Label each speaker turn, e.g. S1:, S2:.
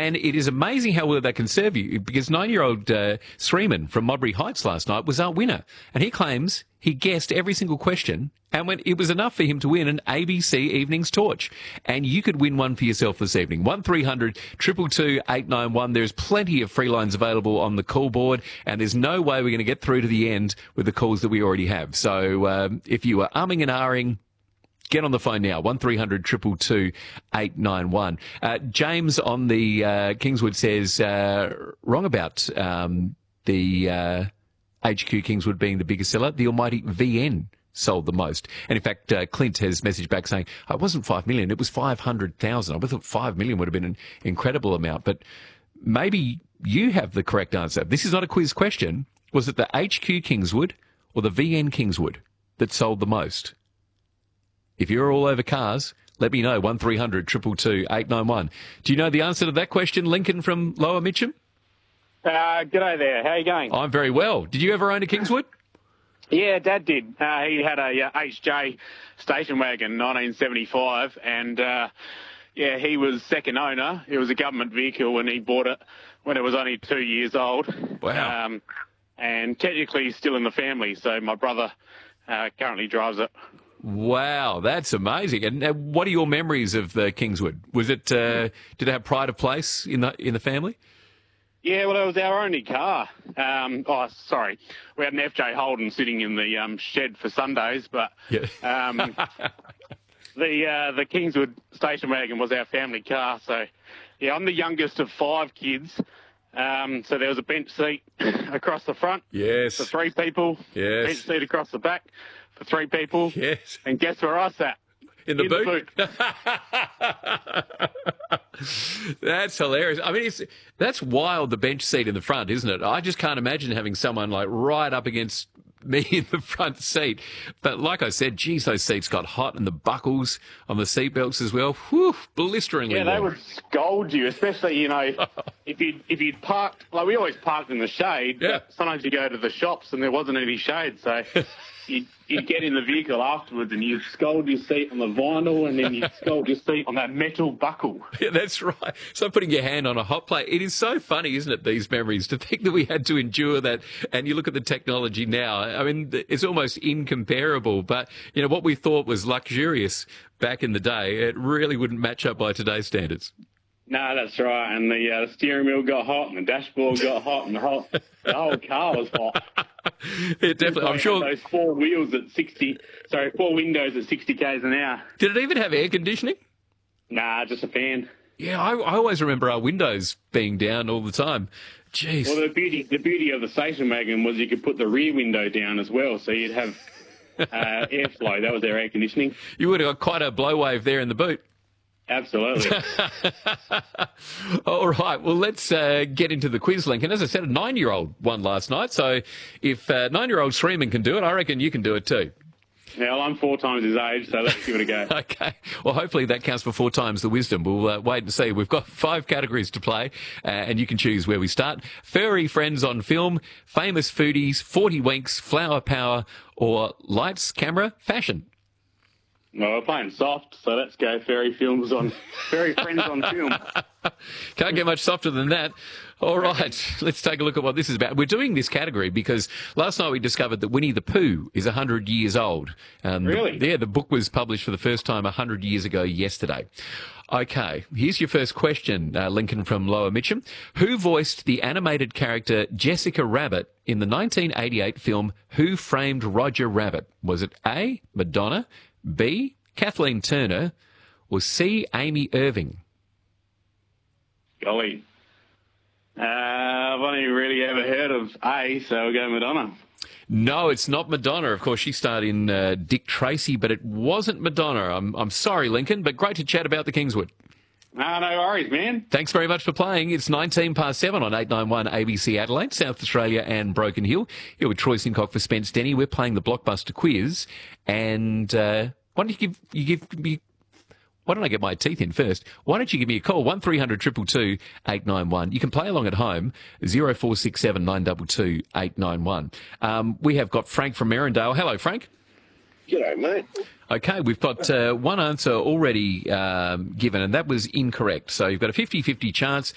S1: And it is amazing how well they can serve you, because 9-year-old Sreeman from Modbury Heights last night was our winner. And he claims he guessed every single question, and it was enough for him to win an ABC Evenings Torch. And you could win one for yourself this evening. 1300 222 891. There's plenty of free lines available on the call board, and there's no way we're going to get through to the end with the calls that we already have. So if you are umming and ahhing, get on the phone now, 1300 222 891. James on the Kingswood says, wrong about the HQ Kingswood being the biggest seller. The almighty VN sold the most. And in fact, Clint has messaged back saying, oh, it wasn't 5 million, it was 500,000. I would have thought 5 million would have been an incredible amount, but maybe you have the correct answer. This is not a quiz question. Was it the HQ Kingswood or the VN Kingswood that sold the most? If you're all over cars, let me know, 1300 222 891. Do you know the answer to that question, Lincoln from Lower Mitcham?
S2: G'day there. How are you going?
S1: I'm very well. Did you ever own a Kingswood?
S2: Yeah, Dad did. He had a HJ station wagon, 1975, and he was second owner. It was a government vehicle, and he bought it when it was only 2 years old.
S1: Wow.
S2: And technically he's still in the family, so my brother currently drives it.
S1: Wow, that's amazing. And what are your memories of the Kingswood? Was it did it have pride of place in the family?
S2: Yeah, well, it was our only car. We had an FJ Holden sitting in the shed for Sundays, but
S1: yeah.
S2: The Kingswood station wagon was our family car. So, yeah, I'm the youngest of 5 kids. So there was a bench seat across the front
S1: yes.
S2: for 3 people.
S1: Yes.
S2: Bench seat across the back for 3 people.
S1: Yes.
S2: And guess where I sat?
S1: In the boot.
S2: The boot.
S1: That's hilarious. I mean, that's wild, the bench seat in the front, isn't it? I just can't imagine having someone like right up against me in the front seat. But like I said, geez, those seats got hot, and the buckles on the seatbelts as well. Whew, blisteringly
S2: Yeah,
S1: warm.
S2: they would scold you, especially, if you'd parked, like we always parked in the shade.
S1: Yeah.
S2: But sometimes you go to the shops and there wasn't any shade, so you'd get in the vehicle afterwards and you'd scold your seat on the vinyl, and then you'd scold your seat on that metal buckle.
S1: Yeah, that's right. So putting your hand on a hot plate. It is so funny, isn't it, these memories, to think that we had to endure that. And you look at the technology now, I mean, it's almost incomparable. But, what we thought was luxurious back in the day, it really wouldn't match up by today's standards.
S2: No, that's right. And the steering wheel got hot, and the dashboard got hot, and the whole car was hot.
S1: Yeah, definitely. I'm sure
S2: those 4 windows at 60 k's an hour.
S1: Did it even have air conditioning?
S2: Nah, just a fan.
S1: Yeah, I always remember our windows being down all the time. Jeez.
S2: Well, the beauty of the station wagon was you could put the rear window down as well, so you'd have airflow. That was their air conditioning.
S1: You would have got quite a blow wave there in the boot.
S2: Absolutely.
S1: All right, well, let's get into the quiz, Lincoln. As I said, a 9-year-old won last night, so if 9-year-old Sreeman can do it, I reckon you can do it too.
S2: Yeah, well, I'm 4 times his age, so let's give it a go.
S1: Okay. Well, hopefully that counts for 4 times the wisdom. We'll wait and see. We've got 5 categories to play, and you can choose where we start. Furry friends on film, famous foodies, 40 winks, flower power, or lights, camera, fashion.
S2: Well, we're playing soft, so let's go fairy friends on film.
S1: Can't get much softer than that. All right, let's take a look at what this is about. We're doing this category because last night we discovered that Winnie the Pooh is 100 years old.
S2: Really?
S1: Yeah, the book was published for the first time 100 years ago yesterday. Okay, here's your first question, Lincoln from Lower Mitcham. Who voiced the animated character Jessica Rabbit in the 1988 film Who Framed Roger Rabbit? Was it A, Madonna, B, Kathleen Turner, or C, Amy Irving?
S2: Golly. I've only really ever heard of A, so we'll go Madonna.
S1: No, it's not Madonna. Of course, she starred in Dick Tracy, but it wasn't Madonna. I'm sorry, Lincoln, but great to chat about the Kingswood.
S2: No worries, man.
S1: Thanks very much for playing. It's 7 on 891 ABC Adelaide, South Australia and Broken Hill. Here with Troy Sincock for Spence Denny. We're playing the Blockbuster Quiz. And why don't I get my teeth in first? Why don't you give me a call, 1300 222 891. You can play along at home, 0467 922 891. We have got Frank from Merrendale. Hello, Frank.
S3: G'day, mate.
S1: Okay, we've got one answer already given, and that was incorrect. So you've got a 50-50 chance